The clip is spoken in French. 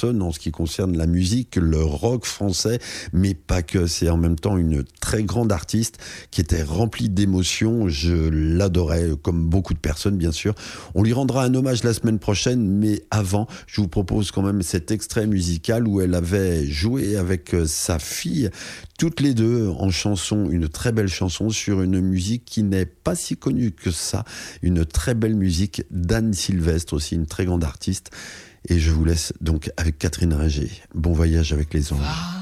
personne en ce qui concerne la musique, le rock français, mais pas que. C'est en même temps une très grande artiste qui était remplie d'émotions. Je l'adorais, comme beaucoup de personnes, bien sûr. On lui rendra un hommage la semaine prochaine, mais avant, je vous propose quand même cet extrait musical où elle avait joué avec sa fille, toutes les deux en chanson, une très belle chanson sur une musique qui n'est pas si connue que ça, une très belle musique d'Anne Sylvestre, aussi une très grande artiste. Et je vous laisse donc avec Catherine Ringer. Bon voyage avec les anges.